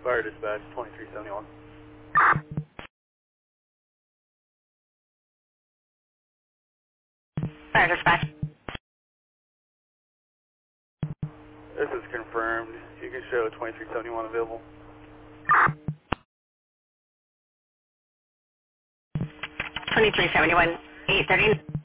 Fire dispatch, 2371. Fire dispatch. This is confirmed. You can show 2371 available. 2371, 830.